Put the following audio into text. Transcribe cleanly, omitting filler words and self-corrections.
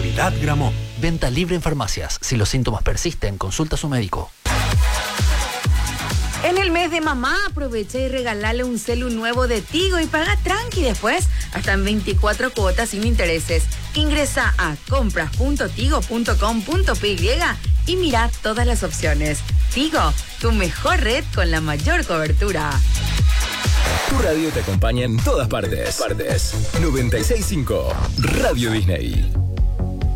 Navidad Gramont. Venta libre en farmacias. Si los síntomas persisten, consulta a su médico. En el mes de mamá, aprovecha y regalale un celu nuevo de Tigo y paga tranqui después, hasta en 24 cuotas sin intereses. Ingresa a compras.tigo.com.py y mira todas las opciones. Tigo, tu mejor red con la mayor cobertura. Tu radio te acompaña en todas partes. 96.5 Radio Disney.